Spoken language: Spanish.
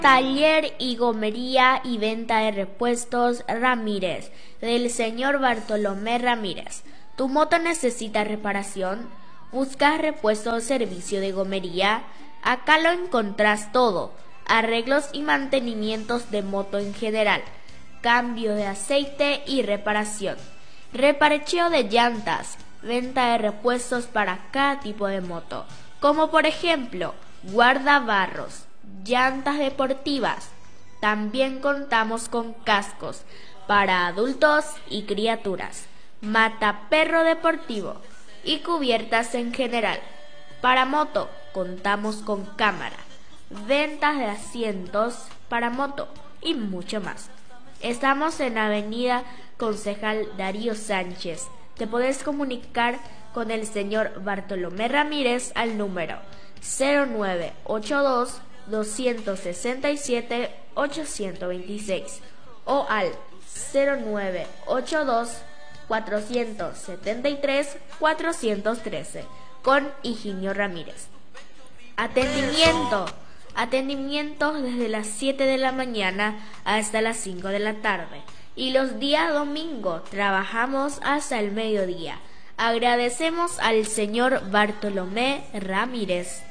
Taller y gomería y venta de repuestos Ramírez, del señor Bartolomé Ramírez. ¿Tu moto necesita reparación? ¿Buscas repuestos o servicio de gomería? Acá lo encontrás todo. Arreglos y mantenimientos de moto en general. Cambio de aceite y reparación. Reparcheo de llantas. Venta de repuestos para cada tipo de moto. Como por ejemplo, guardabarros, llantas deportivas. También contamos con cascos para adultos y criaturas, mataperro deportivo y cubiertas en general. Para moto contamos con cámara, ventas de asientos para moto y mucho más. Estamos en Avenida Concejal Darío Sánchez. Te podés comunicar con el señor Bartolomé Ramírez al número 0982-267-826 o al 0982-473-413 con Higinio Ramírez. Atendimientos desde las 7 de la mañana hasta las 5 de la tarde. Y los días domingo trabajamos hasta el mediodía. Agradecemos al señor Bartolomé Ramírez.